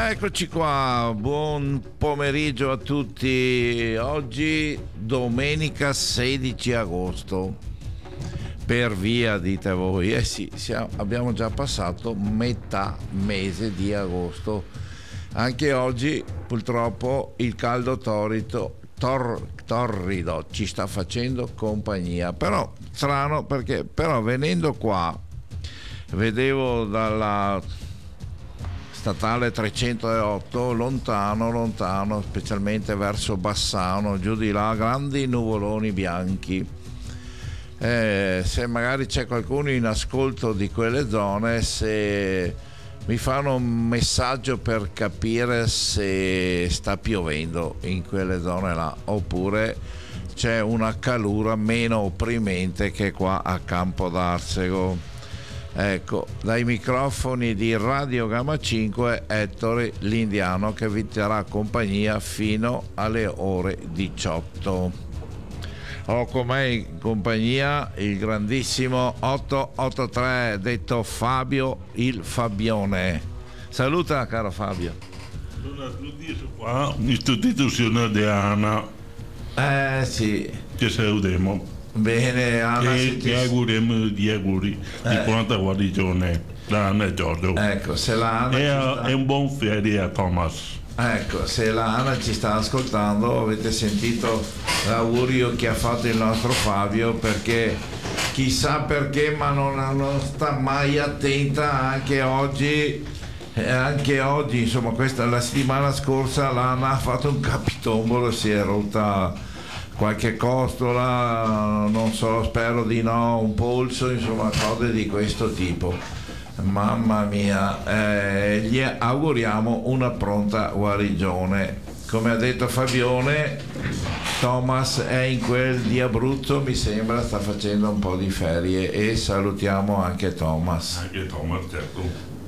Eccoci qua, buon pomeriggio a tutti. Oggi domenica 16 agosto. Per via, dite voi, sì, abbiamo già passato metà mese di agosto. Anche oggi purtroppo il caldo torrido ci sta facendo compagnia. Però strano, perché però venendo qua vedevo dalla statale 308 lontano, specialmente verso Bassano, giù di là, grandi nuvoloni bianchi. Se magari c'è qualcuno in ascolto di quelle zone, se mi fanno un messaggio per capire se sta piovendo in quelle zone là, oppure c'è una calura meno opprimente che qua a Campo d'Arsego. Ecco, dai microfoni di Radio Gamma 5, Ettore l'Indiano, che vi terrà compagnia fino alle ore 18. Ho con me in compagnia il grandissimo 883, detto Fabio il Fabione. Saluta, caro Fabio. Qua istituzione di Anna. Sì. Ci salutiamo. Bene, Anna. Ti auguriamo gli auguri di quanta guarigione da Anna e Giorgio. Ecco, se la Anna è un buon ferie a Thomas. Ecco, se la Anna ci sta ascoltando, avete sentito l'augurio che ha fatto il nostro Fabio, perché chissà perché, ma non sta mai attenta. Anche oggi, insomma, la settimana scorsa l'Anna ha fatto un capitombolo, si è rotta qualche costola, non so, spero di no, un polso, insomma, cose di questo tipo. Mamma mia, gli auguriamo una pronta guarigione. Come ha detto Fabione, Thomas è in quel di Abruzzo, mi sembra, sta facendo un po' di ferie, e salutiamo anche Thomas. Anche Thomas, certo.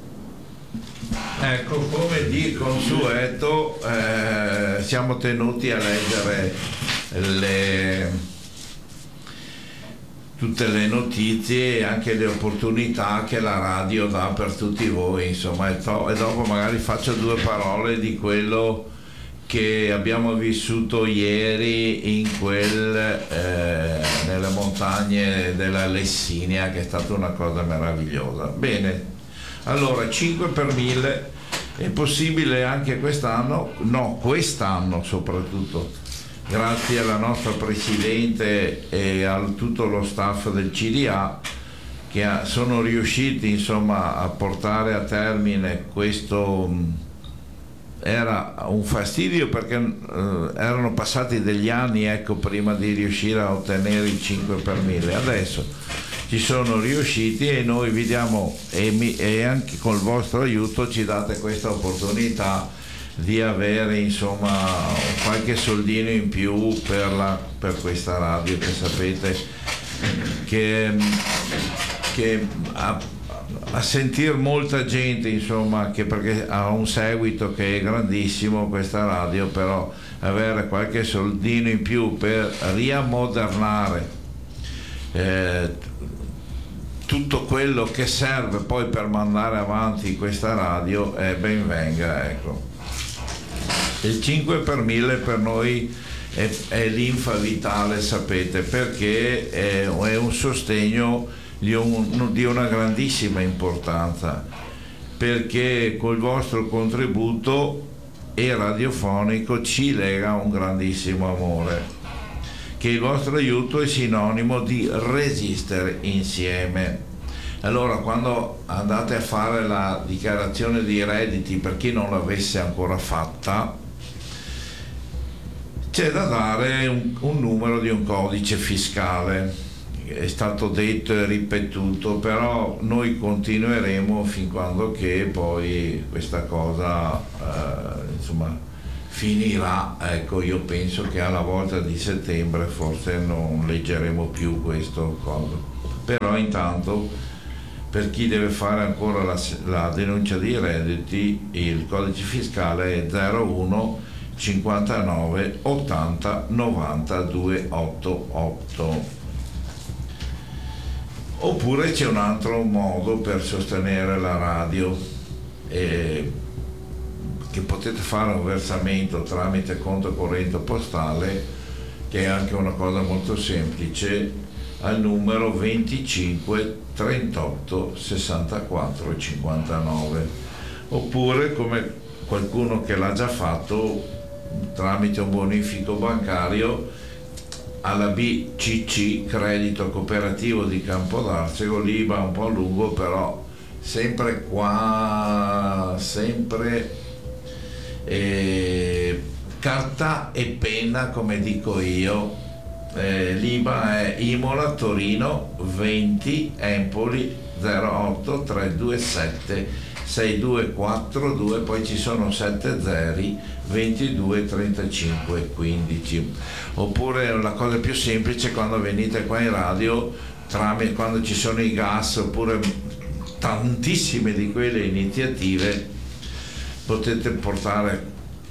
Ecco, come di consueto, siamo tenuti a leggere tutte le notizie e anche le opportunità che la radio dà per tutti voi, insomma, e dopo magari faccio due parole di quello che abbiamo vissuto ieri nelle montagne della Lessinia, che è stata una cosa meravigliosa. Bene, allora 5 per 1000 è possibile anche quest'anno soprattutto grazie alla nostra Presidente e a tutto lo staff del CDA, che sono riusciti, insomma, a portare a termine questo. Era un fastidio perché erano passati degli anni, ecco, prima di riuscire a ottenere il 5 per 1000. Adesso ci sono riusciti e noi vi diamo, e anche col vostro aiuto ci date questa opportunità di avere, insomma, qualche soldino in più per questa radio, che sapete che a sentire molta gente, insomma, che perché ha un seguito che è grandissimo questa radio, però avere qualche soldino in più per riammodernare tutto quello che serve poi per mandare avanti questa radio, ben venga, ecco. Il 5 per 1000 per noi è linfa vitale, sapete, perché è un sostegno di una grandissima importanza, perché col vostro contributo e radiofonico ci lega un grandissimo amore, che il vostro aiuto è sinonimo di resistere insieme. Allora, quando andate a fare la dichiarazione dei redditi, per chi non l'avesse ancora fatta, c'è da dare un numero di un codice fiscale. È stato detto e ripetuto, però noi continueremo fin quando che poi questa cosa insomma finirà. Ecco, io penso che alla volta di settembre forse non leggeremo più questo cosa, però intanto per chi deve fare ancora la denuncia dei redditi, il codice fiscale è 01 59 80 90 288. Oppure c'è un altro modo per sostenere la radio, che potete fare un versamento tramite conto corrente postale, che è anche una cosa molto semplice, al numero 25 38 64 59, oppure come qualcuno che l'ha già fatto tramite un bonifico bancario alla BCC, Credito Cooperativo di Campodarsego, l'IBA un po' lungo, però sempre qua, sempre carta e penna, come dico io. L'IBA è Imola Torino 20 Empoli 08 327 6242, poi ci sono 7 zeri 22 35 15. Oppure la cosa più semplice, quando venite qua in radio, quando ci sono i gas oppure tantissime di quelle iniziative, potete portare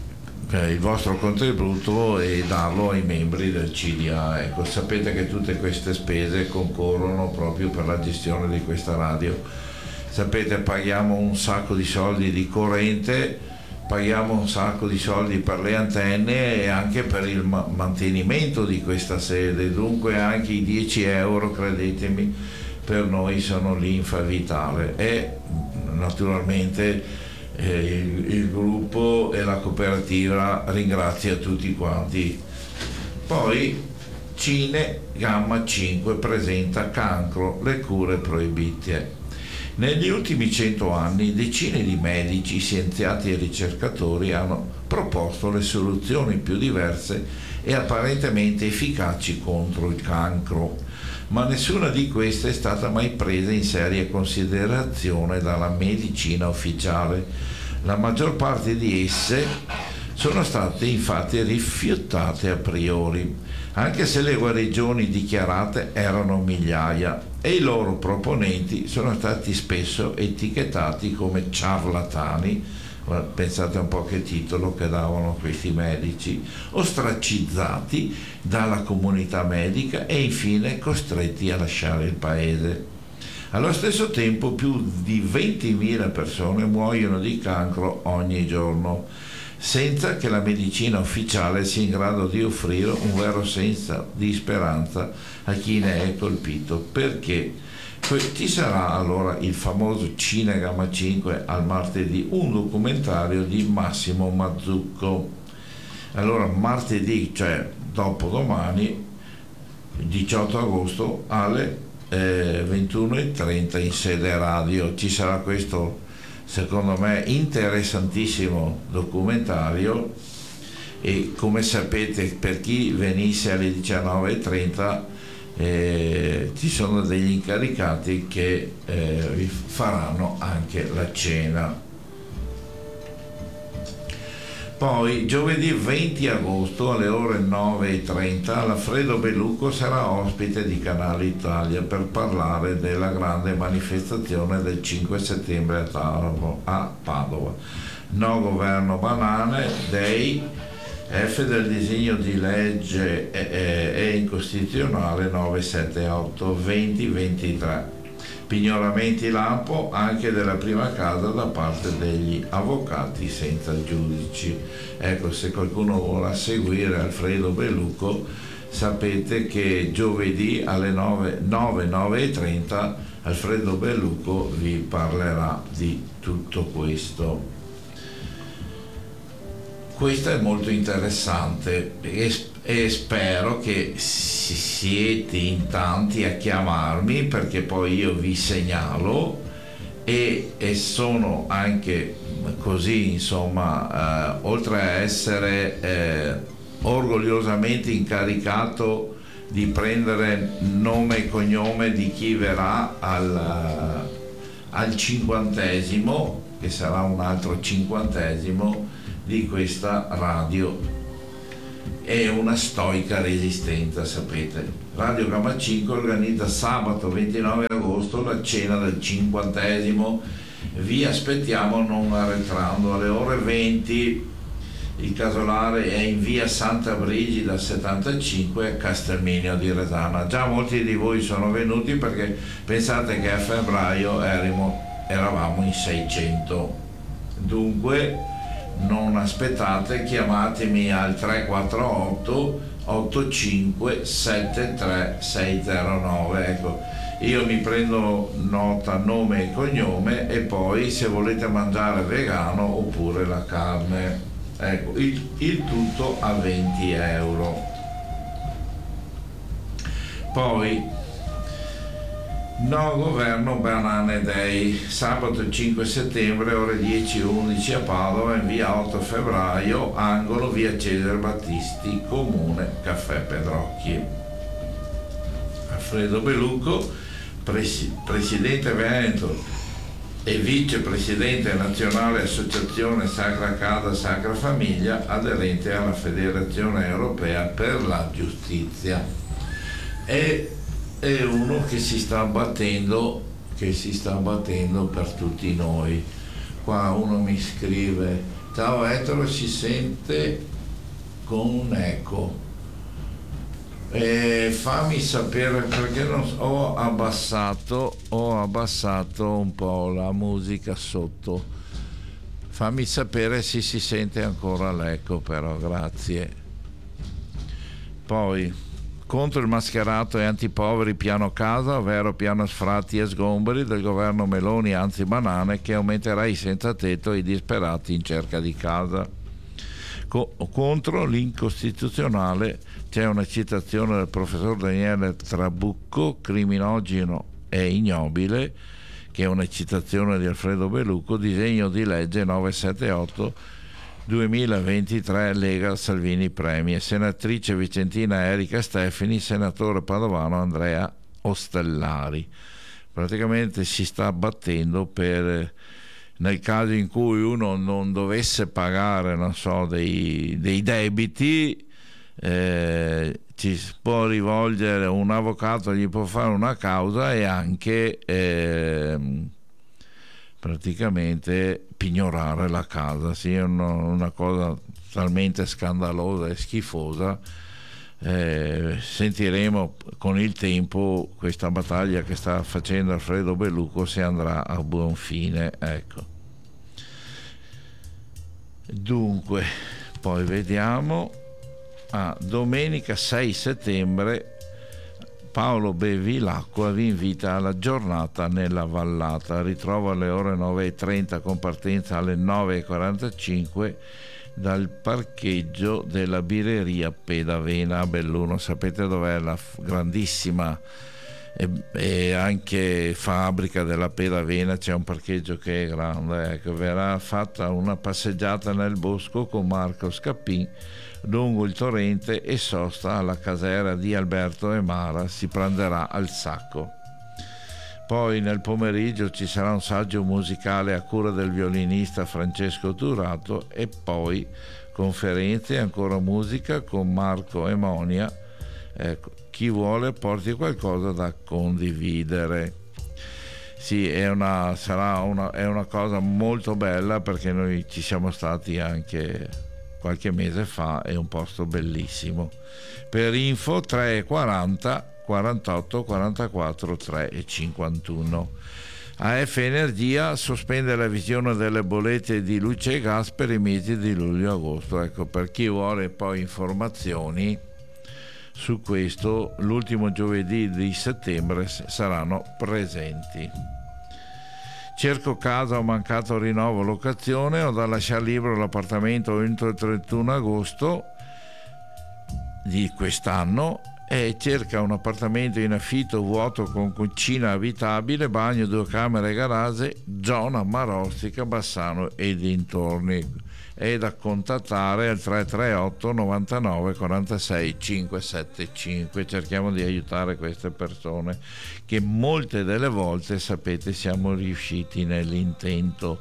il vostro contributo e darlo ai membri del CDA. Ecco, sapete che tutte queste spese concorrono proprio per la gestione di questa radio. Sapete, paghiamo un sacco di soldi di corrente, paghiamo un sacco di soldi per le antenne e anche per il mantenimento di questa sede, dunque anche i 10 euro, credetemi, per noi sono linfa vitale. E naturalmente il gruppo e la cooperativa ringrazia tutti quanti. Poi Cine Gamma 5 presenta Cancro, le cure proibite. Negli ultimi 100 anni decine di medici, scienziati e ricercatori hanno proposto le soluzioni più diverse e apparentemente efficaci contro il cancro, ma nessuna di queste è stata mai presa in seria considerazione dalla medicina ufficiale. La maggior parte di esse sono state infatti rifiutate a priori, anche se le guarigioni dichiarate erano migliaia, e i loro proponenti sono stati spesso etichettati come ciarlatani. Pensate un po' che titolo che davano questi medici, ostracizzati dalla comunità medica e infine costretti a lasciare il paese. Allo stesso tempo più di 20.000 persone muoiono di cancro ogni giorno, senza che la medicina ufficiale sia in grado di offrire un vero senso di speranza a chi ne è colpito. Perché ci sarà allora il famoso Cine Gamma 5 al martedì, un documentario di Massimo Mazzucco. Allora martedì, cioè dopodomani, 18 agosto alle 21:30 in sede radio, ci sarà questo secondo me interessantissimo documentario. E come sapete, per chi venisse alle 19:30 ci sono degli incaricati che vi faranno anche la cena. Poi giovedì 20 agosto alle ore 9:30 l'Alfredo Bellucco sarà ospite di Canale Italia per parlare della grande manifestazione del 5 settembre a Padova. No governo banane, Day, F del disegno di legge è incostituzionale 978 2023. Pignoramenti lampo anche della prima casa da parte degli avvocati senza giudici. Ecco, se qualcuno vuole seguire Alfredo Bellucco, sapete che giovedì alle 9:30 Alfredo Bellucco vi parlerà di tutto questo. Questo è molto interessante e spero che siete in tanti a chiamarmi, perché poi io vi segnalo e sono anche così, insomma, oltre a essere orgogliosamente incaricato di prendere nome e cognome di chi verrà al 50°, che sarà un altro 50° di questa radio. È una stoica resistenza, sapete. Radio Gamma 5 organizza sabato 29 agosto la cena del 50°. Vi aspettiamo non arretrando. Alle ore 20 il casolare è in via Santa Brigida 75 a Castelminio di Resana. Già molti di voi sono venuti, perché pensate che a febbraio eravamo in 600. Dunque non aspettate, chiamatemi al 348 85 73 609. Ecco, io mi prendo nota nome e cognome, e poi se volete mangiare vegano oppure la carne, ecco, il tutto a 20 euro. Poi no governo Banane Day, sabato 5 settembre ore 10-11 a Padova, in via 8 febbraio, angolo via Cesare Battisti, comune Caffè Pedrocchi. Alfredo Belucco, presidente Veneto e vicepresidente nazionale associazione Sacra Casa Sacra Famiglia, aderente alla Federazione Europea per la Giustizia. È uno che si sta battendo per tutti noi. Qua uno mi scrive: ciao Ettore, si sente con un eco, fammi sapere, perché ho abbassato un po' la musica sotto, fammi sapere se si sente ancora l'eco, però grazie. Poi contro il mascherato e antipoveri piano casa, ovvero piano sfratti e sgomberi del governo Meloni, anzi Banane, che aumenterà i senza tetto e i disperati in cerca di casa. Contro l'incostituzionale c'è una citazione del professor Daniele Trabucco, criminogeno e ignobile, che è una citazione di Alfredo Belucco, disegno di legge 978 2023, Lega Salvini Premier, senatrice vicentina Erika Stefani, senatore padovano Andrea Ostellari. Praticamente si sta battendo per, nel caso in cui uno non dovesse pagare, non so, dei debiti, ci si può rivolgere, un avvocato gli può fare una causa e anche praticamente pignorare la casa. Sì, è una cosa talmente scandalosa e schifosa. Sentiremo con il tempo questa battaglia che sta facendo Alfredo Belucco se andrà a buon fine, ecco. Dunque, poi vediamo. Domenica 6 settembre Paolo Bevilacqua vi invita alla giornata nella vallata. Ritrovo alle ore 9:30 con partenza alle 9:45 dal parcheggio della birreria Pedavena a Belluno. Sapete dov'è la grandissima e anche fabbrica della Pedavena? C'è un parcheggio che è grande, ecco. Verrà fatta una passeggiata nel bosco con Marco Scappin lungo il torrente e sosta alla casera di Alberto e Mara, si pranzerà al Sacco. Poi nel pomeriggio ci sarà un saggio musicale a cura del violinista Francesco Durato, e poi conferenze e ancora musica con Marco e Monia. Ecco, chi vuole porti qualcosa da condividere. Sì, è una cosa molto bella, perché noi ci siamo stati anche qualche mese fa, è un posto bellissimo. Per info 340 48 44 3 e 51. AF Energia sospende la visione delle bollette di luce e gas per i mesi di luglio e agosto. Ecco, per chi vuole poi informazioni su questo, l'ultimo giovedì di settembre saranno presenti. Cerco casa, ho mancato rinnovo locazione, ho da lasciare libero l'appartamento entro il 31 agosto di quest'anno, e cerca un appartamento in affitto vuoto con cucina abitabile, bagno, 2 camere e garage, zona Marostica, Bassano e dintorni. È da contattare al 338 99 46 575. Cerchiamo di aiutare queste persone, che molte delle volte, sapete, siamo riusciti nell'intento.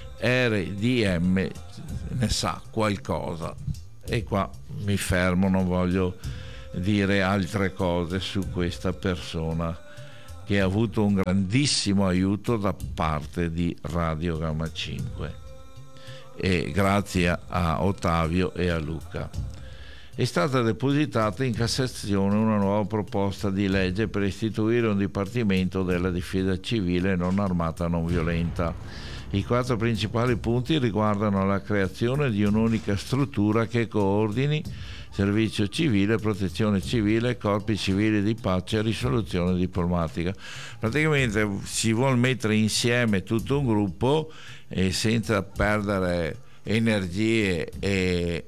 RDM ne sa qualcosa, e qua mi fermo, non voglio dire altre cose su questa persona che ha avuto un grandissimo aiuto da parte di Radio Gamma 5, e grazie a Ottavio e a Luca. è stata depositata in Cassazione una nuova proposta di legge per istituire un dipartimento della difesa civile non armata non violenta. I 4 principali punti riguardano la creazione di un'unica struttura che coordini servizio civile, protezione civile, corpi civili di pace e risoluzione diplomatica. Praticamente si vuole mettere insieme tutto un gruppo e senza perdere energie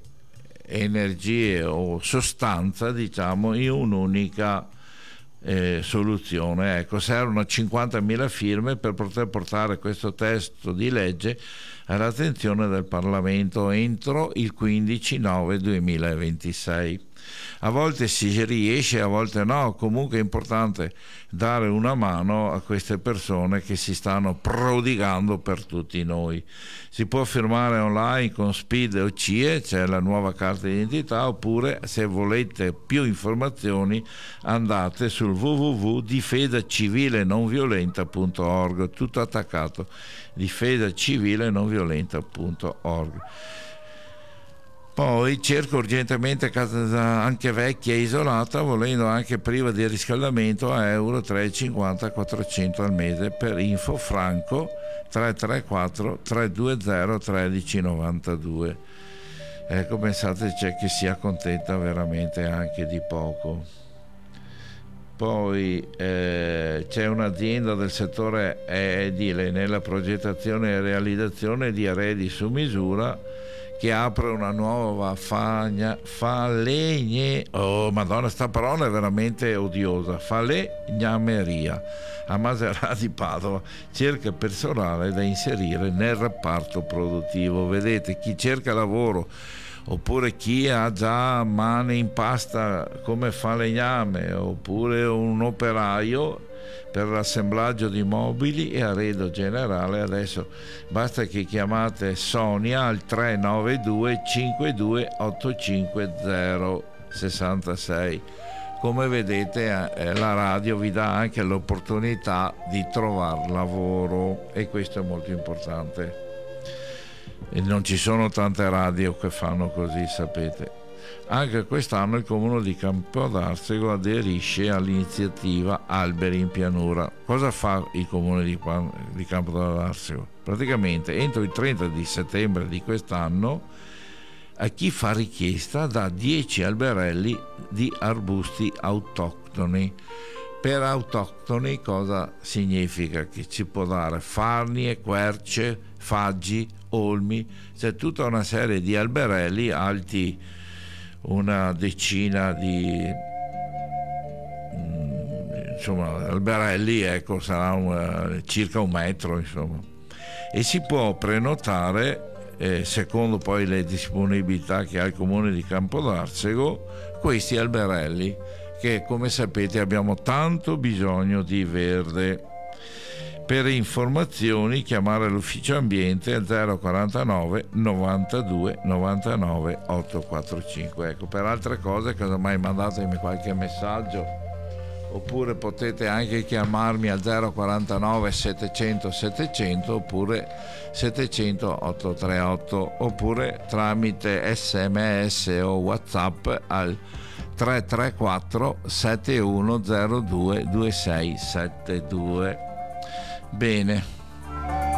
o sostanza, diciamo, in un'unica soluzione. Ecco, servono 50.000 firme per poter portare questo testo di legge all'attenzione del Parlamento entro il 15/9/2026. A volte si riesce, a volte no, comunque è importante dare una mano a queste persone che si stanno prodigando per tutti noi. Si può firmare online con SPID o CIE, c'è la nuova carta d'identità, oppure se volete più informazioni andate sul www.difesacivilenonviolenta.org, tutto attaccato, difesacivilenonviolenta.org. Poi cerco urgentemente casa anche vecchia e isolata, volendo anche priva di riscaldamento, a euro 3,50 400 al mese. Per info franco 334 320 1392. Ecco, pensate, c'è chi si accontenta veramente anche di poco. Poi c'è un'azienda del settore edile nella progettazione e realizzazione di arredi su misura che apre una nuova Madonna, sta parola è veramente odiosa, falegnameria a Maserà di Padova. Cerca personale da inserire nel reparto produttivo. Vedete, chi cerca lavoro oppure chi ha già mani in pasta come falegname, oppure un operaio per l'assemblaggio di mobili e arredo generale, adesso basta che chiamate Sonia al 392 52 850 66. Come vedete la radio vi dà anche l'opportunità di trovare lavoro, e questo è molto importante, e non ci sono tante radio che fanno così, sapete. Anche quest'anno il comune di Campodarsego aderisce all'iniziativa Alberi in Pianura. Cosa fa il comune di Campodarsego? Praticamente entro il 30 di settembre di quest'anno a chi fa richiesta dà 10 alberelli di arbusti autoctoni. Per autoctoni cosa significa? Che ci può dare farnie, querce, faggi, olmi, c'è tutta una serie di alberelli alti una decina di alberelli, ecco, sarà circa 1 metro, insomma, e si può prenotare secondo poi le disponibilità che ha il comune di Campodarsego questi alberelli, che come sapete abbiamo tanto bisogno di verde. Per informazioni chiamare l'ufficio ambiente al 049 92 99 845. Ecco, per altre cose casomai mandatemi qualche messaggio, oppure potete anche chiamarmi al 049 700 700 oppure 700 838, oppure tramite SMS o WhatsApp al 334 7102 2672. Bene,